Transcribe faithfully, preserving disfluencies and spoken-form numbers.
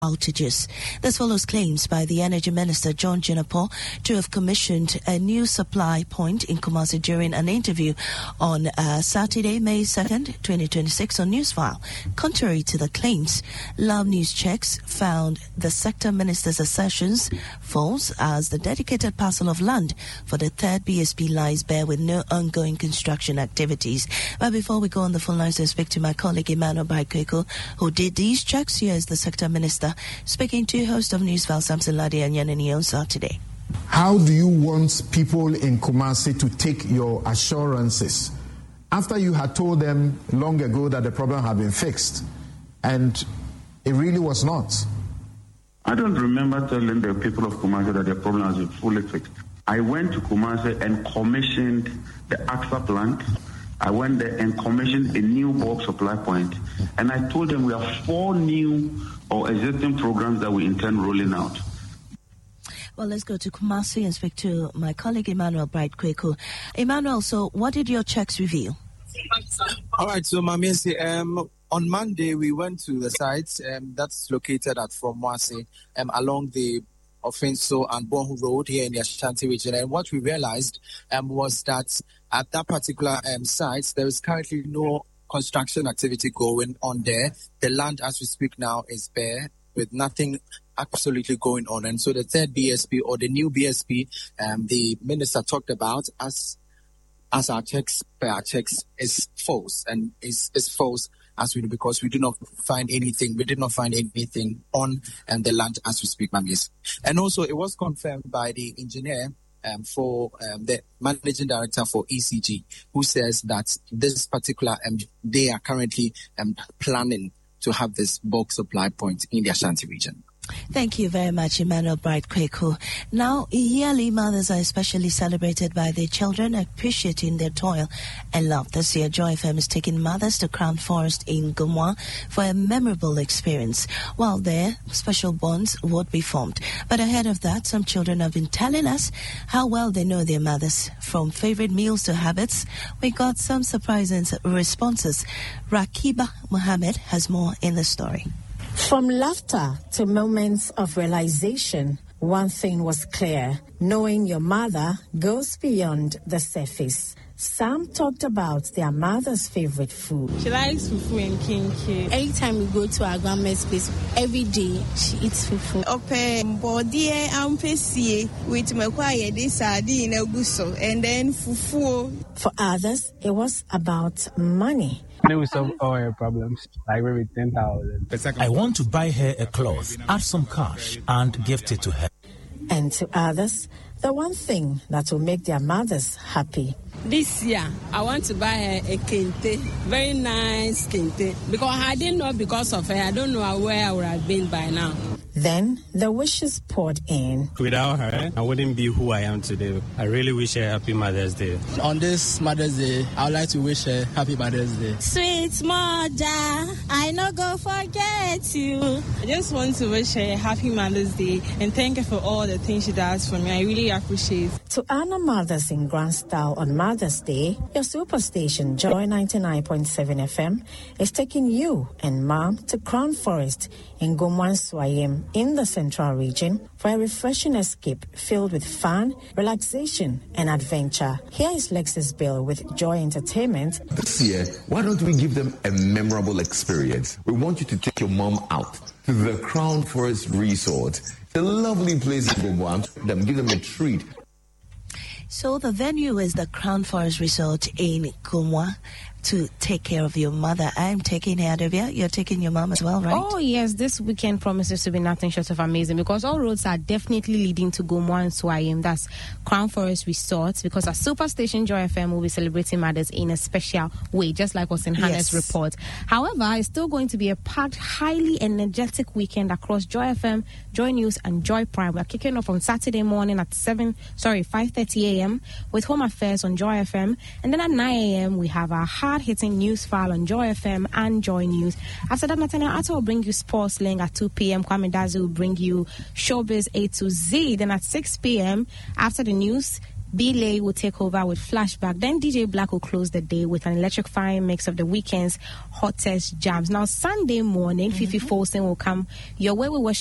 outages. This follows claims by the Energy Minister John Jinapor to have commissioned a new supply point in Kumasi during an interview on uh, Saturday, May second, twenty twenty-six on Newsfile. Contrary to the claims, Love News checks found the sector minister's assertions false, as the dedicated parcel of land for the third B S P lies bare with no ongoing construction activities. But before we go on the phone lines and speak to my colleague Emmanuel Baikweku, who did these checks, here is the sector minister speaking to host of Newsfile Samson Lade and Yanani Onsa today. How do you want people in Kumasi to take your assurances after you had told them long ago that the problem had been fixed and it really was not? I don't remember telling the people of Kumasi that the problem has been fully fixed. I went to Kumasi and commissioned the AXA plant. I went there and commissioned a new bulk supply point. And I told them we have four new or existing programs that we intend rolling out. Well, let's go to Kumasi and speak to my colleague Emmanuel Baikweku. Emmanuel, so what did your checks reveal? All right, so Mamiesi, um, on Monday we went to the site um, that's located at Fromwase um, along the Offenso and Bonhu Road here in the Ashanti region. And what we realized um, was that at that particular um, site, there is currently no construction activity going on there. The land as we speak now is bare with nothing absolutely going on. And so the third B S P or the new B S P, um, the minister talked about as as our checks, per our checks, is false and is, is false as we do because we do not find anything, we did not find anything on um, the land as we speak, Mamis. And also it was confirmed by the engineer Um, for um, the managing director for E C G, who says that this particular, um, they are currently um, planning to have this bulk supply point in the Ashanti region. Thank you very much, Emmanuel Baikweku. Now, yearly mothers are especially celebrated by their children, appreciating their toil and love. This year, Joy F M is taking mothers to Crown Forest in Gumwa for a memorable experience. While there, special bonds would be formed. But ahead of that, some children have been telling us how well they know their mothers. From favorite meals to habits, we got some surprising responses. Rakiba Mohammed has more in the story. From laughter to moments of realization, one thing was clear. Knowing your mother goes beyond the surface. Some talked about their mother's favorite food. She likes fufu and kinky. Anytime we go to our grandma's place, every day she eats fufu. Ope body ampesi with mekwaye de sardine eguso and then fufu. For others, it was about money. We solve all her problems, like maybe ten thousand. I want to buy her a cloth, add some cash, and gift it to her. And to others, the one thing that will make their mothers happy. This year, I want to buy her a kente, very nice kente, because I didn't know because of her. I don't know where I would have been by now. Then the wishes poured in. Without her, I wouldn't be who I am today. I really wish her happy Mother's Day. On this Mother's Day, I would like to wish her happy Mother's Day. Sweet mother, I no go forget you. I just want to wish her happy Mother's Day and thank her for all the things she does for me. I really appreciate it. To honor mothers in grand style on Mother's Day, your superstation Joy ninety-nine point seven F M is taking you and Mom to Crown Forest in Gumwan Swayem in the Central Region for a refreshing escape filled with fun, relaxation, and adventure. Here is Lexus Bill with Joy Entertainment. This year, why don't we give them a memorable experience? We want you to take your mom out to the Crown Forest Resort. It's a lovely place in Gumwan. Them give them a treat. So the venue is the Crown Forest Resort in Gumwa. To take care of your mother. I'm taking care of you. You're taking your mom as well, right? Oh, yes. This weekend promises to be nothing short of amazing because all roads are definitely leading to Gumwa and Swayem. That's Crown Forest Resort, because our Superstation Joy F M will be celebrating mothers in a special way, just like what's in Hannah's yes. report. However, it's still going to be a packed, highly energetic weekend across Joy F M, Joy News, and Joy Prime. We're kicking off on Saturday morning at seven, sorry, five thirty a.m. with Home Affairs on Joy F M. And then at nine a.m., we have our hard-hitting news file on Joy F M and Joy News. After that, Nathaniel Atta will bring you Sports Link at two p.m. Kwame Dazi will bring you Showbiz A to Z. Then at six p.m., after the news, B-Lay will take over with Flashback. Then D J Black will close the day with an electrifying mix of the weekend's hottest jams. Now, Sunday morning, mm-hmm. Fifi Folsom will come your way with